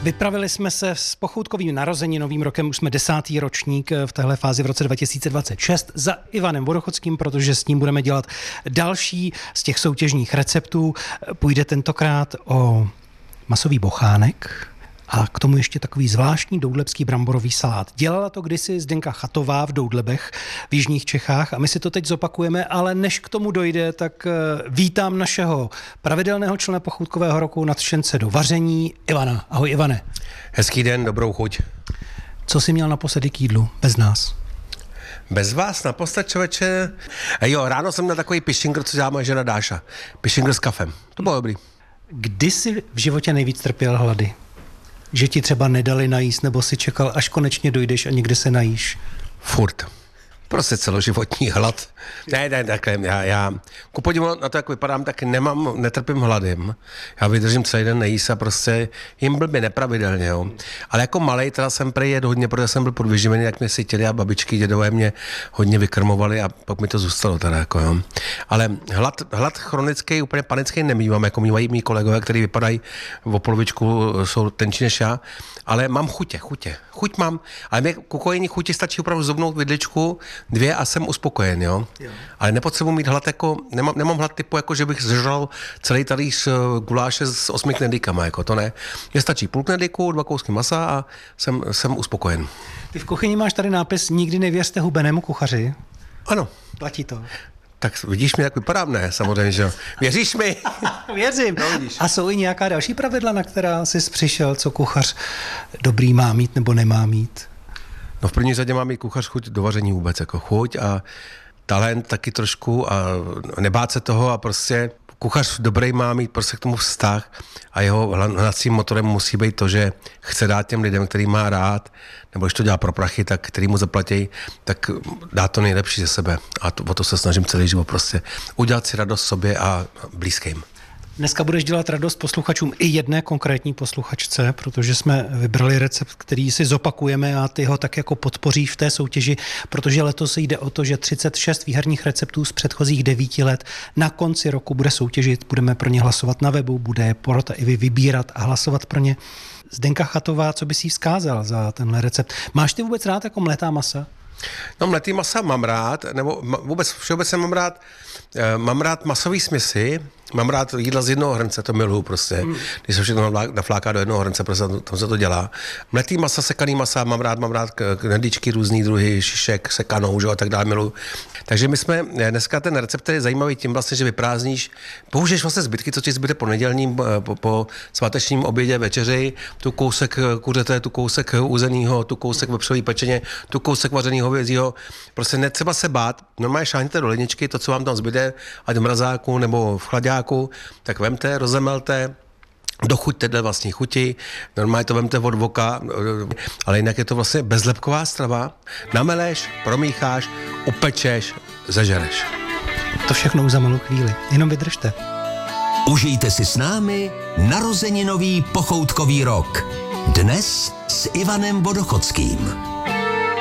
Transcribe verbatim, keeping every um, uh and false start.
Vypravili jsme se s pochoutkovým narozeninovým rokem, už jsme desátý ročník v téhle fázi v roce dva tisíce dvacet šest za Ivanem Vodochodským, protože s ním budeme dělat další z těch soutěžních receptů. Půjde tentokrát o masový bochánek a k tomu ještě takový zvláštní doudlebský bramborový salát. Dělala to kdysi Zdenka Chatová v Doudlebech v jižních Čechách a my si to teď zopakujeme, ale než k tomu dojde, tak vítám našeho pravidelného člena pochoutkového roku, nadšence do vaření, Ivana. Ahoj Ivane. Hezký den, dobrou chuť. Co jsi měl naposledy k jídlu bez nás? Bez vás naposled, člověče? Jo, ráno jsem měl takový pišingr, co dělá moje žena Dáša. Pišingr s kafem. To bylo dobrý. Kdy jsi v životě nejvíc trpěl hlady? Že ti třeba nedali najíst, nebo si čekal, až konečně dojdeš a někde se najíš? Furt. Prostě celoživotní hlad. Ne, ne, takhle, já, já ku podivu na to, jak vypadám, tak nemám, netrpím hladem. Já vydržím celý den nejíst a prostě jim blbě nepravidelně, jo. Ale jako malej teda jsem prej jedl hodně, protože jsem byl podvyživený, jak mě sytili a babičky, dědové mě hodně vykrmovali a pak mi to zůstalo teda, jako jo. Ale hlad, hlad chronický, úplně panický nemývám, jako mývají mý kolegové, kteří vypadají o polovičku, jsou tenčí než já, ale mám chutě, chutě. Chuť mám, ale mě k ukojení chuti stačí opravdu zobnout vidličku, dvě a jsem uspokojen, jo. Jo. Ale nepotřebuji mít hlad jako, nemám, nemám hlad typu, jako že bych zžral celý talíř guláše s osmi knedlíkama, jako to ne. Mně stačí půl knedlíku, dva kousky masa a jsem, jsem uspokojen. Ty v kuchyni máš tady nápis Nikdy nevěřte hubenému kuchaři. Ano. Platí to. Tak vidíš mi, jak vypadám, ne? Samozřejmě, že jo. Věříš mi? Věřím. No, a jsou i nějaká další pravidla, na která jsi přišel, co kuchař dobrý má mít nebo nemá mít? No v první řadě má mít kuchař chuť do vaření vůbec, jako chuť a talent taky trošku a nebát se toho a prostě kuchař dobrý má mít prostě k tomu vztah a jeho hnacím motorem musí být to, že chce dát těm lidem, který má rád, nebo když to dělá pro prachy, tak který mu zaplatí, tak dá to nejlepší ze sebe a to, o to se snažím celý život prostě udělat si radost sobě a blízkým. Dneska budeš dělat radost posluchačům i jedné konkrétní posluchačce, protože jsme vybrali recept, který si zopakujeme a ty ho tak jako podpoříš v té soutěži, protože letos jde o to, že třicet šest výherních receptů z předchozích devíti let na konci roku bude soutěžit, budeme pro ně hlasovat na webu, bude porota i vy vybírat a hlasovat pro ně. Zdenka Chatová, co bys jí vzkázal za tenhle recept? Máš ty vůbec rád jako mletá masa? No mletý masa mám rád, nebo vůbec všeobecně mám rád, mám rád masový směsi, mám rád jídla z jednoho hrnce, to miluju prostě, mm. když se všechno nafláká do jednoho hrnce, prostě tam se to dělá. Mletý masa, sekaný masa, mám rád, mám rád knedlíčky, různý druhy, šišek, sekanou, že a tak dále miluju. Takže my jsme, dneska ten recept je zajímavý tím vlastně, že vyprázdníš, použiješ vlastně zbytky, co ti zbyde po nedělním, po, po svátečním obědě, večeři, tu kousek kuřete, tu kousek uzenýho, tu kousek vepřový pečeně, tu kousek vařenýho hovězího. Prostě netřeba se bát, normálně šáhněte do ledničky, to, co vám tam zbyde, ať v mrazáku nebo v chladáku, tak vemte, rozemelte, dochuťte dle vlastní chuti, normálně to vemte od voka, ale jinak je to vlastně bezlepková strava. Nameleš, promícháš, upečeš, zažereš. To všechno už za malou chvíli, jenom vydržte. Užijte si s námi narozeninový pochoutkový rok. Dnes s Ivanem Vodochodským.